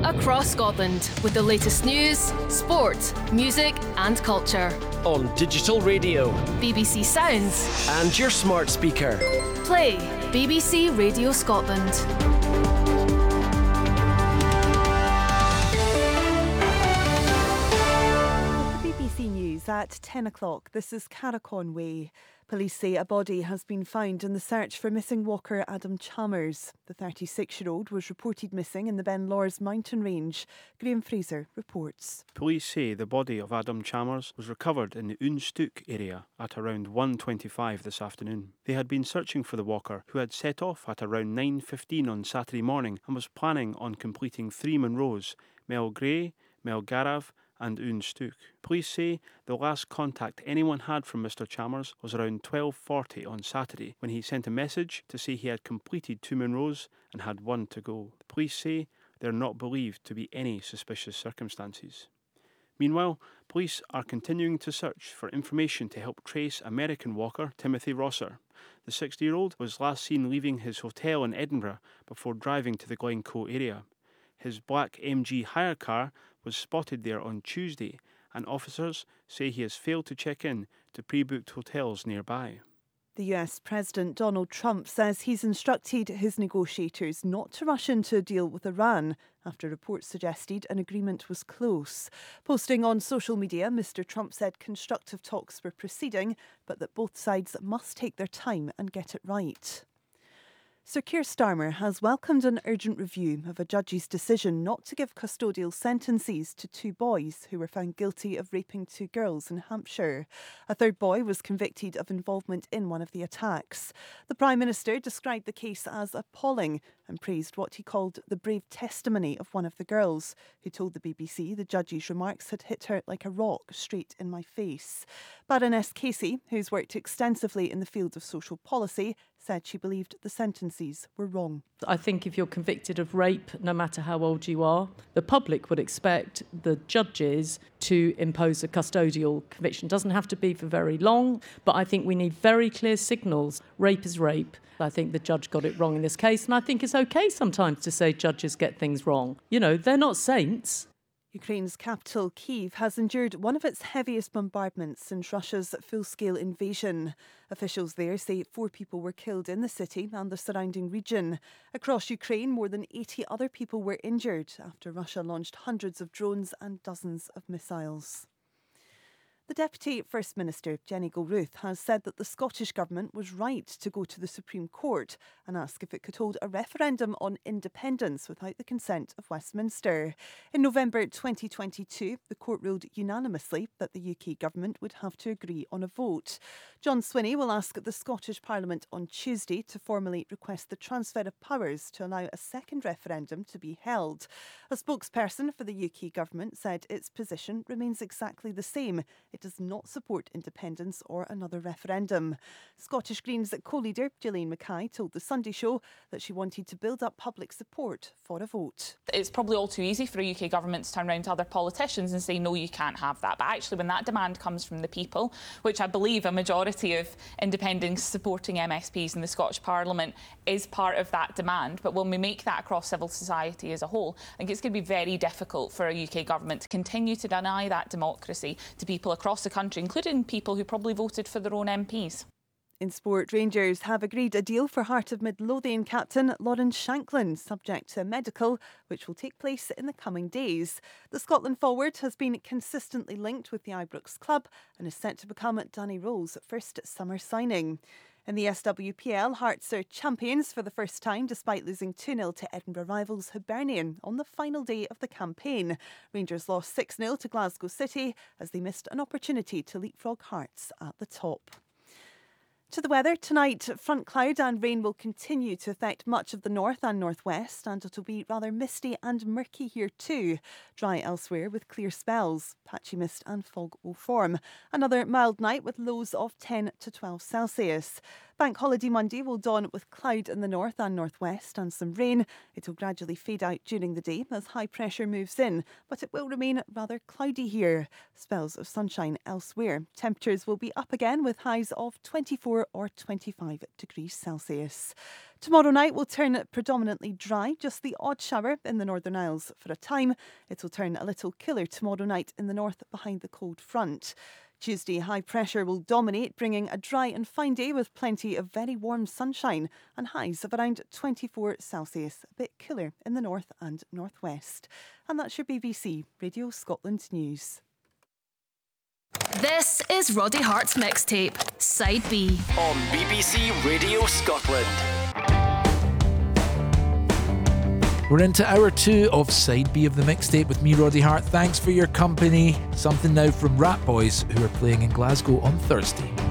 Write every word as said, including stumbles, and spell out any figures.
across Scotland with the latest news, sport, music and culture. On digital radio, B B C Sounds and your smart speaker. Play B B C Radio Scotland. B B C News at ten o'clock. This is Cara Conway. Police say a body has been found in the search for missing walker Adam Chalmers. The thirty-six-year-old was reported missing in the Ben Lors mountain range. Graham Fraser reports. Police say the body of Adam Chalmers was recovered in the Unstook area at around one twenty-five this afternoon. They had been searching for the walker, who had set off at around nine fifteen on Saturday morning and was planning on completing three Munros, Melgray, Melgarav and Unstook. Police say the last contact anyone had from Mr Chalmers was around twelve forty on Saturday, when he sent a message to say he had completed two Munros and had one to go. The police say there are not believed to be any suspicious circumstances. Meanwhile, police are continuing to search for information to help trace American walker Timothy Rosser. The sixty-year-old was last seen leaving his hotel in Edinburgh before driving to the Glencoe area. His black M G hire car was spotted there on Tuesday, and officers say he has failed to check in to pre-booked hotels nearby. The U S President Donald Trump says he's instructed his negotiators not to rush into a deal with Iran after reports suggested an agreement was close. Posting on social media, Mr Trump said constructive talks were proceeding, but that both sides must take their time and get it right. Sir Keir Starmer has welcomed an urgent review of a judge's decision not to give custodial sentences to two boys who were found guilty of raping two girls in Hampshire. A third boy was convicted of involvement in one of the attacks. The Prime Minister described the case as appalling and praised what he called the brave testimony of one of the girls, who told the B B C the judge's remarks had hit her like a rock straight in my face. Baroness Casey, who's worked extensively in the field of social policy, said she believed the sentences were wrong. I think if you're convicted of rape, no matter how old you are, the public would expect the judges to impose a custodial conviction. It doesn't have to be for very long, but I think we need very clear signals. Rape is rape. I think the judge got it wrong in this case, and I think it's okay sometimes to say judges get things wrong. You know, they're not saints. Ukraine's capital, Kyiv, has endured one of its heaviest bombardments since Russia's full-scale invasion. Officials there say four people were killed in the city and the surrounding region. Across Ukraine, more than eighty other people were injured after Russia launched hundreds of drones and dozens of missiles. The Deputy First Minister, Jenny Gilruth, has said that the Scottish Government was right to go to the Supreme Court and ask if it could hold a referendum on independence without the consent of Westminster. In November twenty twenty-two, the court ruled unanimously that the U K Government would have to agree on a vote. John Swinney will ask the Scottish Parliament on Tuesday to formally request the transfer of powers to allow a second referendum to be held. A spokesperson for the U K Government said its position remains exactly the same. It does not support independence or another referendum. Scottish Greens co-leader Gillian Mackay told The Sunday Show that she wanted to build up public support for a vote. It's probably all too easy for a U K government to turn around to other politicians and say, no, you can't have that. But actually, when that demand comes from the people, which I believe a majority of independents supporting M S Ps in the Scottish Parliament is part of that demand. But when we make that across civil society as a whole, I think it's going to be very difficult for a U K government to continue to deny that democracy to people across the country, including people who probably voted for their own M Ps. In sport, Rangers have agreed a deal for Heart of Midlothian captain Lawrence Shanklin, subject to a medical, which will take place in the coming days. The Scotland forward has been consistently linked with the Ibrox club and is set to become Danny Rowe's first summer signing. In the S W P L, Hearts are champions for the first time despite losing two nil to Edinburgh rivals Hibernian on the final day of the campaign. Rangers lost six nil to Glasgow City as they missed an opportunity to leapfrog Hearts at the top. To the weather, tonight front cloud and rain will continue to affect much of the north and northwest, and it'll be rather misty and murky here too. Dry elsewhere with clear spells. Patchy mist and fog will form. Another mild night with lows of ten to twelve Celsius. Bank holiday Monday will dawn with cloud in the north and northwest and some rain. It will gradually fade out during the day as high pressure moves in, but it will remain rather cloudy here. Spells of sunshine elsewhere. Temperatures will be up again with highs of twenty-four or twenty-five degrees Celsius. Tomorrow night will turn predominantly dry, just the odd shower in the Northern Isles for a time. It will turn a little cooler tomorrow night in the north behind the cold front. Tuesday, high pressure will dominate, bringing a dry and fine day with plenty of very warm sunshine and highs of around twenty-four Celsius, a bit cooler in the north and northwest. And that's your B B C Radio Scotland News. This is Roddy Hart's mixtape, Side B. On B B C Radio Scotland. We're into hour two of Side B of the mixtape with me, Roddy Hart. Thanks for your company. Something now from Rat Boys, who are playing in Glasgow on Thursday.